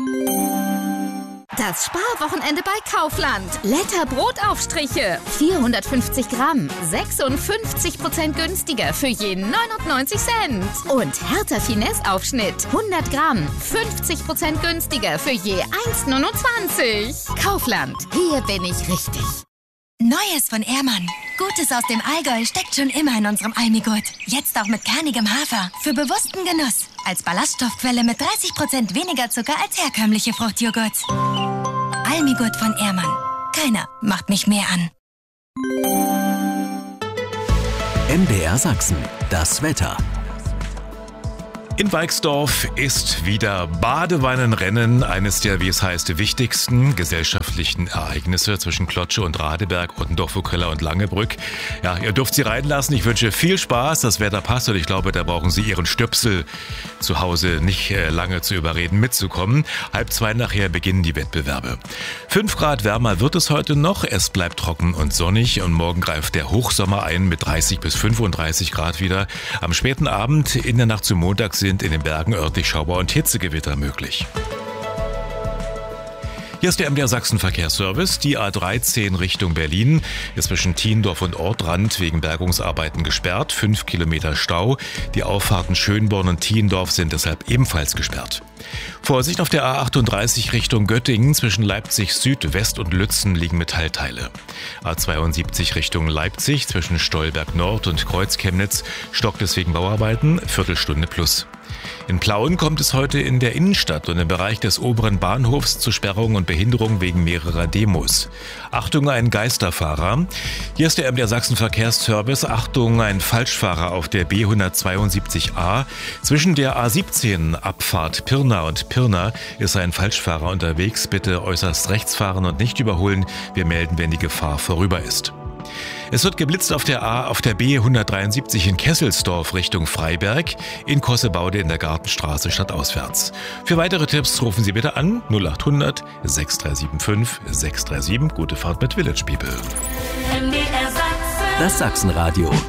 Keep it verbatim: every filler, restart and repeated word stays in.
Das Sparwochenende bei Kaufland. Letter Brotaufstriche. vierhundertfünfzig Gramm. sechsundfünfzig Prozent günstiger für je neunundneunzig Cent. Und Hertha Finesse Aufschnitt. hundert Gramm. fünfzig Prozent günstiger für je eins neunundzwanzig. Kaufland. Hier bin ich richtig. Neues von Ehrmann. Gutes aus dem Allgäu steckt schon immer in unserem Almigurt. Jetzt auch mit kernigem Hafer. Für bewussten Genuss. Als Ballaststoffquelle mit dreißig Prozent weniger Zucker als herkömmliche Fruchtjoghurts. Almigurt von Ehrmann. Keiner macht mich mehr an. M D R Sachsen. Das Wetter. In Weixdorf ist wieder Badewannenrennen, eines der, wie es heißt, wichtigsten gesellschaftlichen Ereignisse zwischen Klotsche und Radeberg, Ottendorf, Vogrilla und Langebrück. Ja, ihr dürft sie reinlassen. Ich wünsche viel Spaß. Das Wetter passt und ich glaube, da brauchen Sie Ihren Stöpsel zu Hause nicht äh, lange zu überreden, mitzukommen. Halb zwei nachher beginnen die Wettbewerbe. Fünf Grad wärmer wird es heute noch. Es bleibt trocken und sonnig und morgen greift der Hochsommer ein mit dreißig bis fünfunddreißig Grad wieder. Am späten Abend in der Nacht zum Montag sind in den Bergen örtlich Schauer und Hitzegewitter möglich. Hier ist der M D R Sachsen Verkehrsservice. Die A dreizehn Richtung Berlin ist zwischen Thiendorf und Ortrand wegen Bergungsarbeiten gesperrt. Fünf Kilometer Stau. Die Auffahrten Schönborn und Thiendorf sind deshalb ebenfalls gesperrt. Vorsicht auf der A achtunddreißig Richtung Göttingen. Zwischen Leipzig Süd, West und Lützen liegen Metallteile. A zweiundsiebzig Richtung Leipzig zwischen Stolberg Nord und Kreuzchemnitz stockt es wegen Bauarbeiten. Viertelstunde plus. In Plauen kommt es heute in der Innenstadt und im Bereich des oberen Bahnhofs zu Sperrungen und Behinderungen wegen mehrerer Demos. Achtung, ein Geisterfahrer. Hier ist der M D R Sachsen Verkehrsservice. Achtung, ein Falschfahrer auf der B hundertzweiundsiebzig A. Zwischen der A siebzehn Abfahrt Pirna und Pirna ist ein Falschfahrer unterwegs. Bitte äußerst rechts fahren und nicht überholen. Wir melden, wenn die Gefahr vorüber ist. Es wird geblitzt auf der A, auf der B hundertdreiundsiebzig in Kesselsdorf Richtung Freiberg, in Kossebaude in der Gartenstraße stadtauswärts. Für weitere Tipps rufen Sie bitte an null acht hundert sechs drei sieben fünf sechs drei sieben. Gute Fahrt mit Village People. Das Sachsenradio.